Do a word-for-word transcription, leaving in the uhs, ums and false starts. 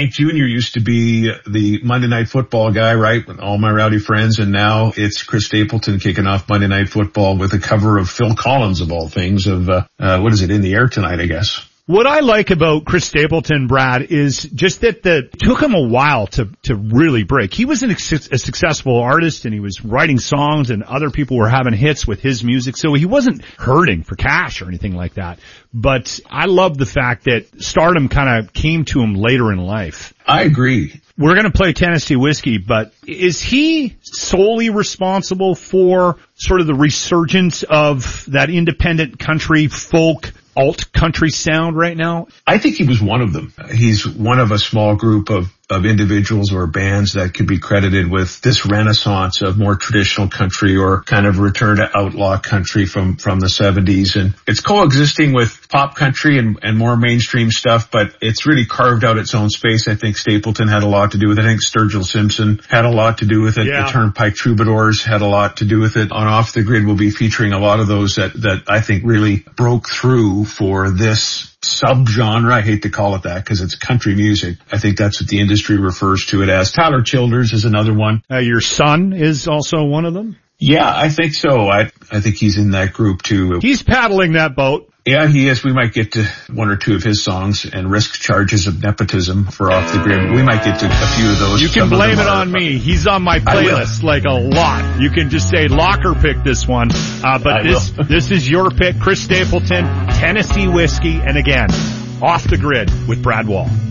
Hank Junior used to be the Monday Night Football guy, right, with All My Rowdy Friends, and now it's Chris Stapleton kicking off Monday Night Football with a cover of Phil Collins, of all things, of, uh, uh what is it, In the Air Tonight, I guess. What I like about Chris Stapleton, Brad, is just that the, it took him a while to, to really break. He was an, a successful artist and he was writing songs and other people were having hits with his music. So he wasn't hurting for cash or anything like that. But I love the fact that stardom kind of came to him later in life. I agree. We're going to play Tennessee Whiskey, but is he solely responsible for sort of the resurgence of that independent country folk alt country sound right now? I think he was one of them. He's one of a small group of, of individuals or bands that could be credited with this renaissance of more traditional country or kind of return to outlaw country from, from the seventies. And it's coexisting with pop country and, and more mainstream stuff, but it's really carved out its own space. I think Stapleton had a lot to do with it. I think Sturgill Simpson had a lot to do with it. Yeah. The Turnpike Troubadours had a lot to do with it. On Off the Grid, we'll be featuring a lot of those that, that I think really broke through for this subgenre. I hate to call it that because it's country music. I think that's what the industry refers to it as. Tyler Childers is another one. Uh, your son is also one of them? Yeah, I think so. I I think he's in that group too. He's paddling that boat. Yeah, he is. We might get to one or two of his songs and risk charges of nepotism for Off the Grid. We might get to a few of those. You can blame it on me. He's on my playlist like a lot. You can just say Locker picked this one. Uh, but this, this is your pick. Chris Stapleton, Tennessee Whiskey. And again, Off the Grid with Brad Wall.